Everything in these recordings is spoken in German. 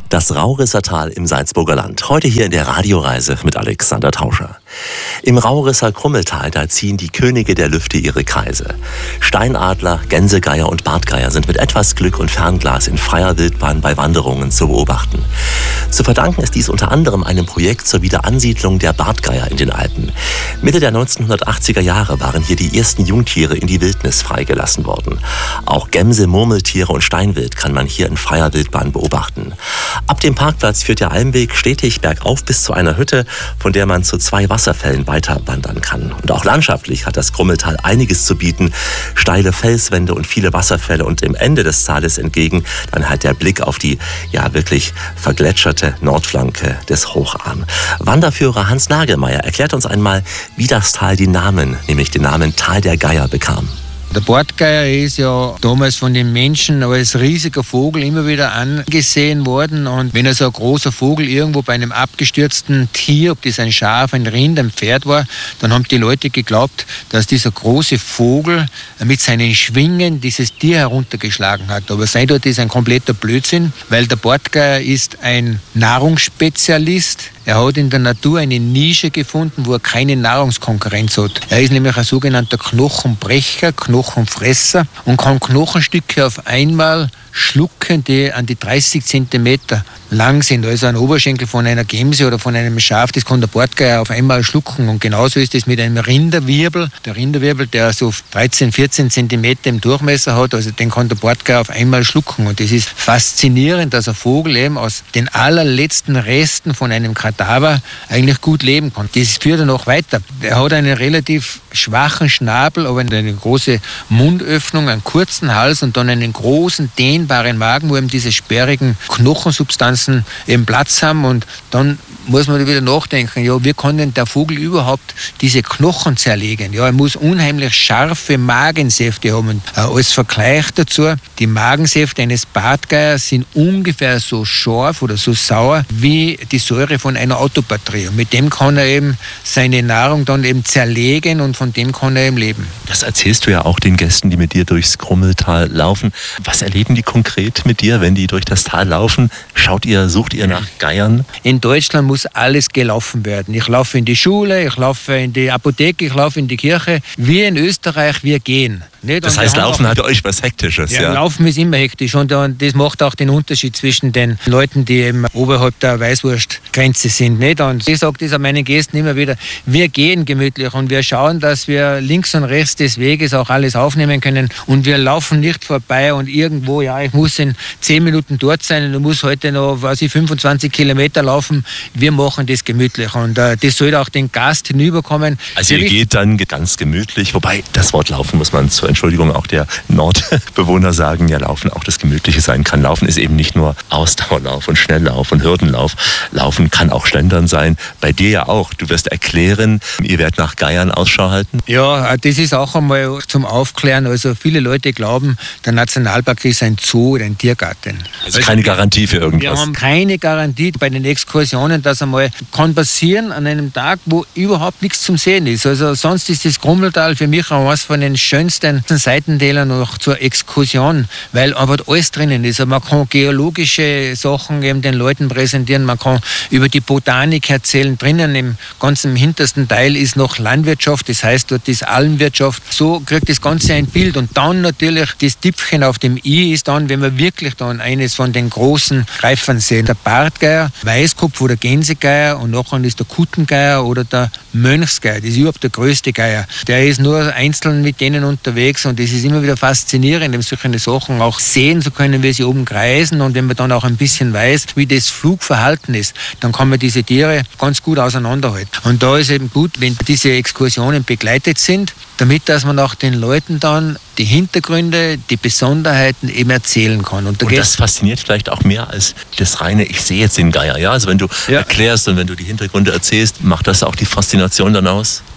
Das Raurisser Tal im Salzburger Land. Heute hier in der Radioreise mit Alexander Tauscher. Im Raurisser Krummeltal, da ziehen die Könige der Lüfte ihre Kreise. Steinadler, Gänsegeier und Bartgeier sind mit etwas Glück und Fernglas in freier Wildbahn bei Wanderungen zu beobachten. Zu verdanken ist dies unter anderem einem Projekt zur Wiederansiedlung der Bartgeier in den Alpen. Mitte der 1980er Jahre waren hier die ersten Jungtiere in die Wildnis freigelassen worden. Auch Gämse, Murmeltiere und Steinwild kann man hier in freier Wildbahn beobachten. Ab dem Parkplatz führt der Almweg stetig bergauf bis zu einer Hütte, von der man zu 2 Wasserfällen weiter wandern kann. Und auch landschaftlich hat das Krummeltal einiges zu bieten. Steile Felswände und viele Wasserfälle und im Ende des Tales entgegen dann halt der Blick auf die wirklich vergletscherte Nordflanke des Hocharm. Wanderführer Hans Nagelmeier erklärt uns einmal, wie das Tal den Namen Tal der Geier bekam. Der Bartgeier ist ja damals von den Menschen als riesiger Vogel immer wieder angesehen worden. Und wenn so ein großer Vogel irgendwo bei einem abgestürzten Tier, ob das ein Schaf, ein Rind, ein Pferd war, dann haben die Leute geglaubt, dass dieser große Vogel mit seinen Schwingen dieses Tier heruntergeschlagen hat. Aber sei dort ist ein kompletter Blödsinn, weil der Bartgeier ist ein Nahrungsspezialist. Er hat in der Natur eine Nische gefunden, wo er keine Nahrungskonkurrenz hat. Er ist nämlich ein sogenannter Knochenbrecher, Knochenfresser und kann Knochenstücke auf einmal schlucken, die an die 30 Zentimeter lang sind. Also ein Oberschenkel von einer Gämse oder von einem Schaf, das kann der Bartgeier auf einmal schlucken. Und genauso ist es mit einem Rinderwirbel. Der Rinderwirbel, der so 13, 14 Zentimeter im Durchmesser hat, also den kann der Bartgeier auf einmal schlucken. Und das ist faszinierend, dass ein Vogel eben aus den allerletzten Resten von einem Kadaver eigentlich gut leben kann. Das führt er noch weiter. Er hat einen relativ schwachen Schnabel, aber eine große Mundöffnung, einen kurzen Hals und dann einen großen, dehnbaren Magen, wo eben diese sperrigen Knochensubstanzen eben Platz haben. Und dann muss man wieder nachdenken, ja, wie kann denn der Vogel überhaupt diese Knochen zerlegen? Ja, er muss unheimlich scharfe Magensäfte haben. Und als Vergleich dazu, die Magensäfte eines Bartgeiers sind ungefähr so scharf oder so sauer wie die Säure von einer Autobatterie. Und mit dem kann er eben seine Nahrung dann eben zerlegen und von dem kann er eben leben. Das erzählst du ja auch den Gästen, die mit dir durchs Krummeltal laufen. Was erleben die konkret mit dir, wenn die durch das Tal laufen? Sucht ihr nach Geiern? In Deutschland muss alles gelaufen werden. Ich laufe in die Schule, ich laufe in die Apotheke, ich laufe in die Kirche. Wir in Österreich, wir gehen. Nicht? Das heißt, Laufen hat für euch was Hektisches. Ja, Laufen ist immer hektisch und das macht auch den Unterschied zwischen den Leuten, die eben oberhalb der Weißwurstgrenze sind. Nicht? Und ich sage das an meinen Gästen immer wieder, wir gehen gemütlich und wir schauen, dass wir links und rechts des Weges auch alles aufnehmen können und wir laufen nicht vorbei und irgendwo, ich muss in 10 Minuten dort sein und ich muss heute noch, 25 Kilometer laufen. Wir machen das gemütlich und das soll auch den Gast hinüberkommen. Also ihr geht dann ganz gemütlich, wobei das Wort Laufen muss man zur Entschuldigung auch der Nordbewohner sagen, ja, Laufen auch das Gemütliche sein kann. Laufen ist eben nicht nur Ausdauerlauf und Schnelllauf und Hürdenlauf. Laufen kann auch Schlendern sein. Bei dir ja auch. Du wirst erklären, ihr werdet nach Geiern Ausschau halten? Ja, das ist auch einmal zum Aufklären. Also viele Leute glauben, der Nationalpark ist ein Zoo oder ein Tiergarten. Also keine Garantie für irgendwas? Wir haben keine Garantie bei den Exkursionen, dass einmal kann passieren an einem Tag, wo überhaupt nichts zum Sehen ist. Also sonst ist das Krummeltal für mich auch eines von den schönsten Seitentälern noch zur Exkursion, weil einfach alles drinnen ist. Also man kann geologische Sachen eben den Leuten präsentieren, man kann über die Botanik erzählen. Drinnen im ganzen hintersten Teil ist noch Landwirtschaft, das heißt dort ist Almwirtschaft. So kriegt das Ganze ein Bild und dann natürlich das Tüpfchen auf dem i ist dann, wenn wir wirklich dann eines von den großen Greifern sehen. Der Bartgeier, Weißkopf oder Gänsegeier und nachher ist der Kuttengeier oder der Mönchsgeier. Das ist überhaupt der größte Geier. Der ist nur einzeln mit denen unterwegs und es ist immer wieder faszinierend, eben solche Sachen auch sehen zu können, wie sie oben kreisen und wenn man dann auch ein bisschen weiß, wie das Flugverhalten ist, dann kann man diese Tiere ganz gut auseinanderhalten. Und da ist eben gut, wenn diese Exkursionen begleitet sind, damit dass man auch den Leuten dann die Hintergründe, die Besonderheiten eben erzählen kann. Und das fasziniert vielleicht auch mehr als das reine, ich sehe jetzt den Geier. Ja? Also wenn du erklärst und wenn du die Hintergründe erzählst, macht das auch die Faszination dann aus?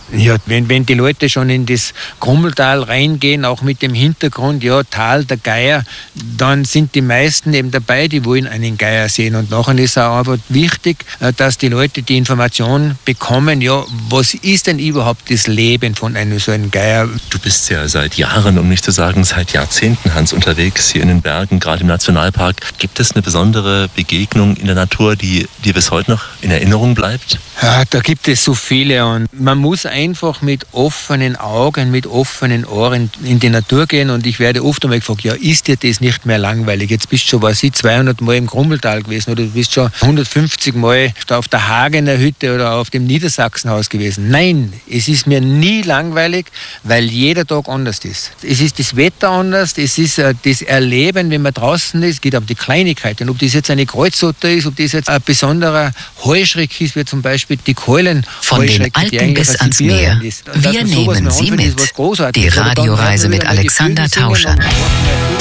Ja, wenn die Leute schon in das Krummeltal reingehen, auch mit dem Hintergrund, ja, Tal der Geier, dann sind die meisten eben dabei, die wollen einen Geier sehen. Und nachher ist auch einfach wichtig, dass die Leute die Information bekommen, ja, was ist denn überhaupt das Leben von einem so einem Geier? Du bist ja seit Jahren, um nicht zu sagen seit Jahrzehnten, Hans, unterwegs hier in den Bergen, gerade im Nationalpark. Gibt es eine besondere Begegnung in der Natur, die dir bis heute noch in Erinnerung bleibt? Ja, da gibt es so viele und man muss einfach mit offenen Augen, mit offenen Ohren in die Natur gehen und ich werde oft einmal gefragt, ja, ist dir das nicht mehr langweilig? Jetzt bist du schon, 200 Mal im Krummeltal gewesen oder du bist schon 150 Mal auf der Hagener Hütte oder auf dem Niedersachsenhaus gewesen. Nein, es ist mir nie langweilig, weil jeder Tag anders ist. Es ist das Wetter anders, es ist das Erleben, wenn man draußen ist, geht um die Kleinigkeiten, ob das jetzt eine Kreuzotter ist, ob das jetzt ein besonderer Heuschreck ist, wie zum Beispiel die Keulen. Von den Alpen bis ans Meer. Wir nehmen Sie mit. Die Radioreise mit Alexander Tauscher.